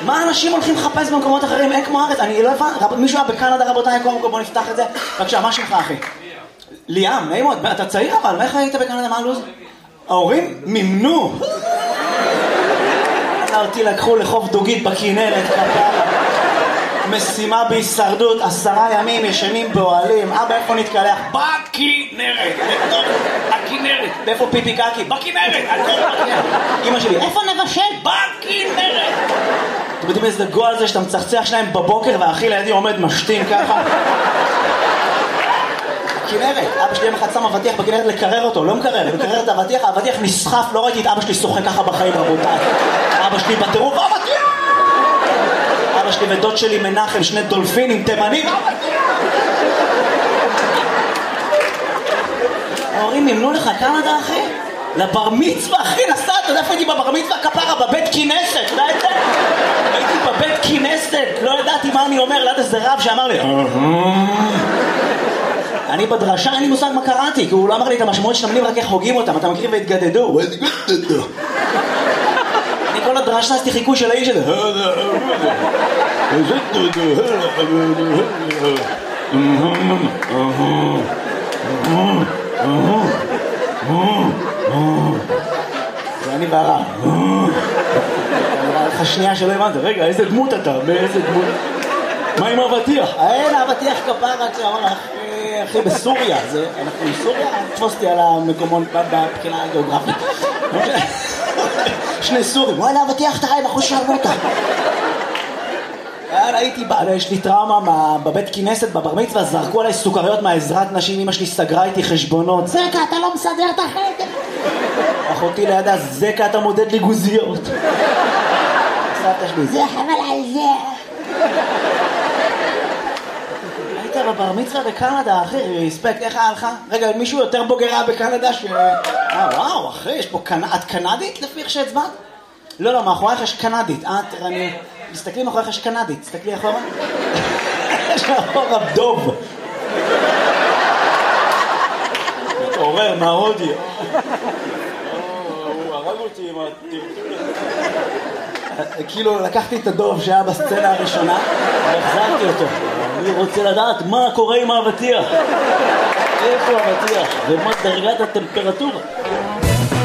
מה אנשים הולכים לחפש במקומות אחרים? אין כמו ארץ, אני לא הבן, מישהו היה בקנדה רבותיי, בוא נפתח את זה. בבקשה, מה שלך אחי? ליאם, נעים מאוד, אתה צעיר אבל, איך היית בקנדה, מה הלוז? ההורים מימנו. אותי לקחו לחוף דוגית בכנרת, משימה בהישרדות, 10 ימים ישנים באוהלים. אבא, איפה נתקלח? בכנרת, בתוך הכנרת. ואיפה פיפי קקי? בכנרת, הכל בכנרת. אמא שלי, איפה נבשל? בכנרת. אתם יודעים איזה גול זה שאתה מצחצח שניים בבוקר והאחי לידי עומד משתין ככה? כנרת, אבא שלי יום אחד שם אבטיח בכנרת לקרר אותו, לא מקרר, לקרר את האבטיח, האבטיח נסחף, לא ראיתי את אבא שלי שוחק ככה בחיים רבותיי. אבא שלי בטירוף, אבטיח! אבא שלי ודוד שלי מנחם, 2 דולפינים, תימנים, ההורים מימנו לך קנדה אחי? לבר מצווה אחי, נסעת, אתה יודע איפה הייתי בבר מצווה כפרה? בבית כנסת, אתה יודע את זה? הייתי בבית כנסת, לא ידעתי מה אני אומר, ליד איזה רב שאמר לי אני בדרשה, אין לי מושג מה קראתי, כי הוא לא אמר לי את המשמעות של המילים, רק איך הוגים אותם, אתה מכיר והתגדדו. אני כל הדרשה עשיתי חיקוי של האיש הזה. זה אני והרע. נראה לך שנייה שלא הבנת, רגע, איזה דמות אתה? באיזה דמות? מה עם אבטיח? אין אבטיח כפרה, שאמר אחי בסוריה, אנחנו בסוריה, תפוסתי על המקומות בבחינה הגיאוגרפית. 2 סורים, וואלה אבטיח תראי בחוש שרמוטה. הייתי, יש לי טראומה בבית כנסת, בבר מצווה, זרקו עליי סוכריות מהעזרת נשים, אמא שלי סגרה איתי חשבונות. זקה, אתה לא מסדר את החדר. אחותי לידה, זקה, אתה מודד לי גוזיות. סבתא שלי, זה חבל על זה. היית בבר מצווה בקנדה, אחי, ריספקט, איך היה לך? רגע, מישהו יותר בוגר היה בקנדה וואו, אחי, יש פה את קנדית לפי איך שהצבעת? לא, מאחורייך יש קנדית. מסתכלי מאחורייך יש קנדית, תסתכלי אחורה. יש מאחורה דוב. מתעורר מההודי. הוא הרג אותי עם הטלטול. כאילו לקחתי את הדוב שהיה בסצנה הראשונה והחזרתי אותו. אני רוצה לדעת מה קורה עם האבטיח. איפה האבטיח? ומה דרגת הטמפרטורה?